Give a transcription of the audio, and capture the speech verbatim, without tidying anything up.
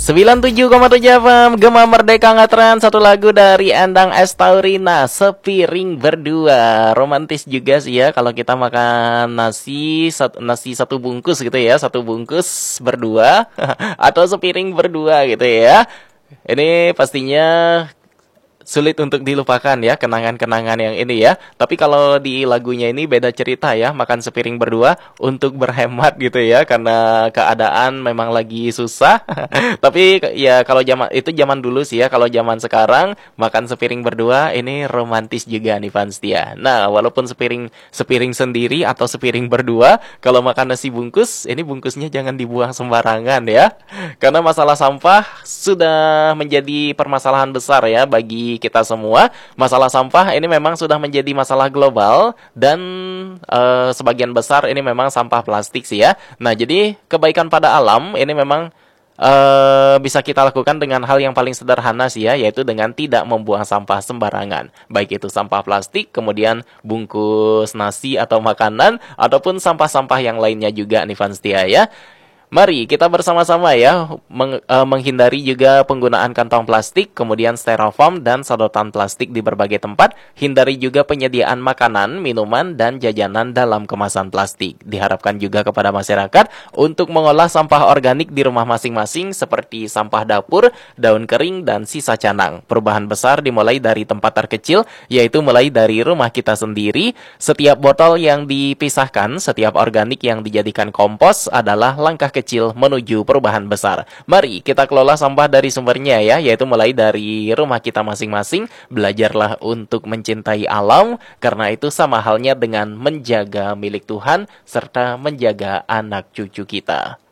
sembilan puluh tujuh koma tujuh F M Gema Merdeka Ngatren. Satu lagu dari Endang Estaurina, Sepiring Berdua. Romantis juga sih ya kalau kita makan nasi satu, nasi satu bungkus gitu ya, satu bungkus berdua atau sepiring berdua gitu ya. Ini pastinya sulit untuk dilupakan ya, kenangan-kenangan yang ini ya. Tapi kalau di lagunya ini beda cerita ya, makan sepiring berdua untuk berhemat gitu ya, karena keadaan memang lagi susah. Tapi ya kalau zaman itu zaman dulu sih ya, kalau zaman sekarang makan sepiring berdua ini romantis juga nih fans dia. Nah, walaupun sepiring sepiring sendiri atau sepiring berdua, kalau makan nasi bungkus, ini bungkusnya jangan dibuang sembarangan ya. Karena masalah sampah sudah menjadi permasalahan besar ya bagi kita semua. Masalah sampah ini memang sudah menjadi masalah global dan uh, sebagian besar ini memang sampah plastik sih ya. Nah, jadi kebaikan pada alam ini memang uh, bisa kita lakukan dengan hal yang paling sederhana sih ya, yaitu dengan tidak membuang sampah sembarangan. Baik itu sampah plastik, kemudian bungkus nasi atau makanan, ataupun sampah-sampah yang lainnya juga nih fans setia ya. Mari kita bersama-sama ya meng, uh, menghindari juga penggunaan kantong plastik, kemudian styrofoam dan sedotan plastik di berbagai tempat. Hindari juga penyediaan makanan, minuman, dan jajanan dalam kemasan plastik. Diharapkan juga kepada masyarakat untuk mengolah sampah organik di rumah masing-masing seperti sampah dapur, daun kering, dan sisa canang. Perubahan besar dimulai dari tempat terkecil, yaitu mulai dari rumah kita sendiri. Setiap botol yang dipisahkan, setiap organik yang dijadikan kompos adalah langkah kecil kecil menuju perubahan besar. Mari kita kelola sampah dari sumbernya ya, yaitu mulai dari rumah kita masing-masing. Belajarlah untuk mencintai alam, karena itu sama halnya dengan menjaga milik Tuhan serta menjaga anak cucu kita.